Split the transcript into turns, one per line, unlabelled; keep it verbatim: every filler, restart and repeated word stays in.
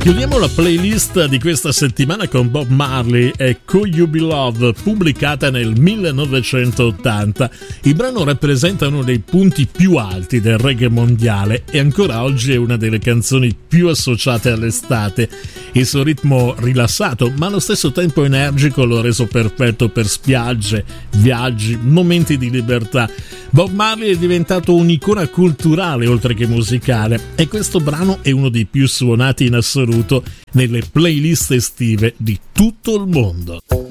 Chiudiamo la playlist di questa settimana con Bob Marley e Could You Be Love, pubblicata nel millenovecentottanta. Il brano rappresenta uno dei punti più alti del reggae mondiale e ancora oggi è una delle canzoni più associate all'estate. Il suo ritmo rilassato ma allo stesso tempo energico lo ha reso perfetto per spiagge, viaggi, momenti di libertà. Bob Marley è diventato un'icona culturale oltre che musicale e questo brano è uno dei più suonati in assoluto nelle playlist estive di tutto il mondo.